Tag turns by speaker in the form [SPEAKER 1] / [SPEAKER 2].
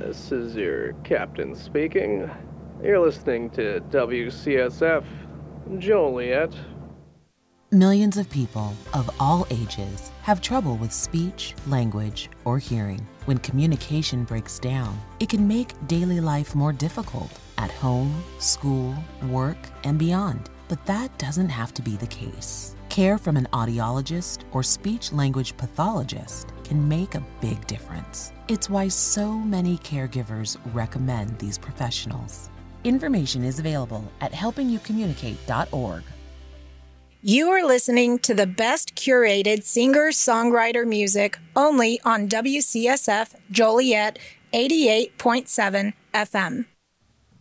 [SPEAKER 1] This is your captain speaking. You're listening to WCSF Joliet.
[SPEAKER 2] Millions of people of all ages have trouble with speech, language, or hearing. When communication breaks down, it can make daily life more difficult at home, school, work, and beyond. But that doesn't have to be the case. Care from an audiologist or speech-language pathologist can make a big difference. It's why so many caregivers recommend these professionals. Information is available at helpingyoucommunicate.org.
[SPEAKER 3] You are listening to the best curated singer-songwriter music only on WCSF Joliet 88.7 FM.